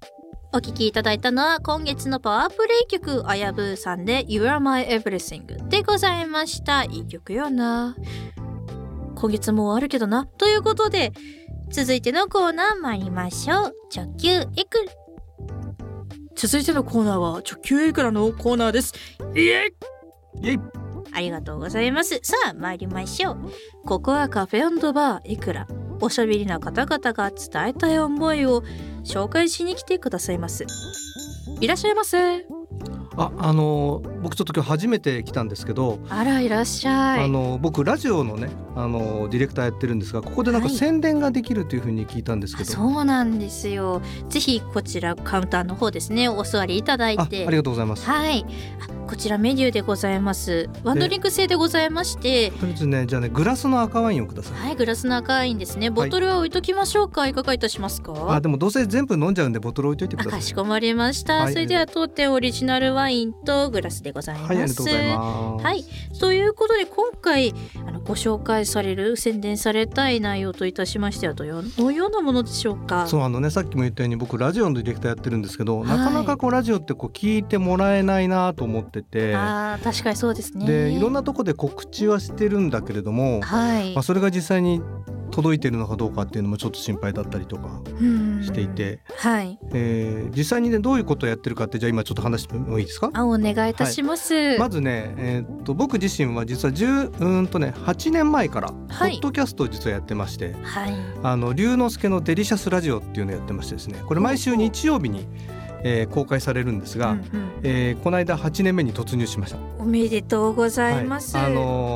お聴きいただいたのは今月のパワープレイ曲、あやぶーさんで You are my everything でございました。いい曲よな。今月も終わるけどな。ということで続いてのコーナー参りましょう。直球エクラ。続いてのコーナーは直球エクラのコーナーです。イエイイエイ。ありがとうございます。さあ参りましょう。ここはカフェ&バーエクラ。おしゃべりな方々が伝えたい思いを紹介しに来てくださいます。いらっしゃいませ。 僕ちょっと今日初めて来たんですけど、 あら、いらっしゃい。 僕ラジオのねディレクターやってるんですが、ここでなんか宣伝ができるというふうに聞いたんですけど、 そうなんですよ。ぜひこちらカウンターの方ですね、お座りいただいて。 ありがとうございます。 はい、こちらメニューでございます。ワンドリンク制でございまして、 とりあえずね、じゃあね、グラスの赤ワインをください。 はい、グラスの赤ワインですね。ボトルは置いときましょうか、いかがいたしますか。 でもどうせ全部飲んじゃうんでボトル置いといてください。 かしこまりました、それでは当店オリジナルワインとグラスでございます。 はい、ありがとうございます。 はい、ということで今回ご紹介される、宣伝されたい内容といたしましてはどのようなものでしょうか。 そうさっきも言ったように僕ラジオのディレクターやってるんですけど、なかなかラジオって聞いてもらえないなと思ってて、 確かにそうですね。 でいろんなとこで告知はしてるんだけれども、それが実際に届いてるのかどうかっていうのもちょっと心配だったりとかしていて、実際にねどういうことをやってるかって、じゃあ今ちょっと話してもいいですか。 お願いいたします。 まずね、僕自身は実は8年前からポッドキャストを実はやってまして、龍之介のデリシャスラジオっていうのをやってましてですね、これ毎週日曜日に公開されるんですが、この間8年目に突入しました。 おめでとうございます。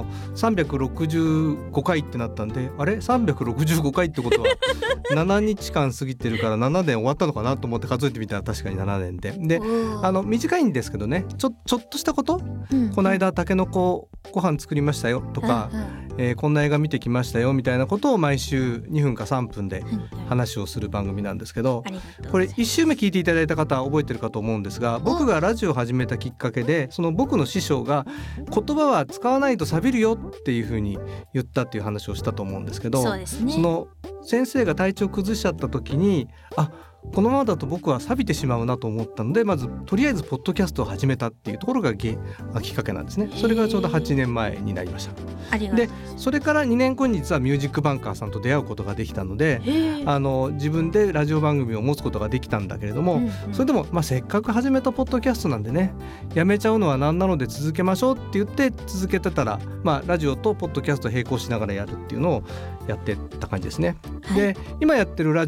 365回ってなったんで、あれ365回ってことは7日間過ぎてるから7年終わったのかなと思って数えてみたら確かに7年で短いんですけどね、ちょっとしたこと、この間タケノコご飯作りましたよとか、こんな映画見てきましたよみたいなことを毎週2分か3分で話をする番組なんですけど、これ1週目聞いていただいた方覚えてるかと思うんですが、僕がラジオを始めたきっかけで、その僕の師匠が言葉は使わないと錆びるよっていうふうに言ったっていう話をしたと思うんですけど、その先生が体調崩しちゃった時に、このままだと僕は錆びてしまうなと思ったので、まずとりあえずポッドキャストを始めたっていうところがきっかけなんですね。それがちょうど8年前になりました。でそれから2年後に実はミュージックバンカーさんと出会うことができたので、自分でラジオ番組を持つことができたんだけれども、それでもせっかく始めたポッドキャストなんでね、やめちゃうのはなんなので続けましょうって言って続けてたら、ラジオとポッドキャスト並行しながらやるっていうのをやってた感じですね。で今やってるラジオ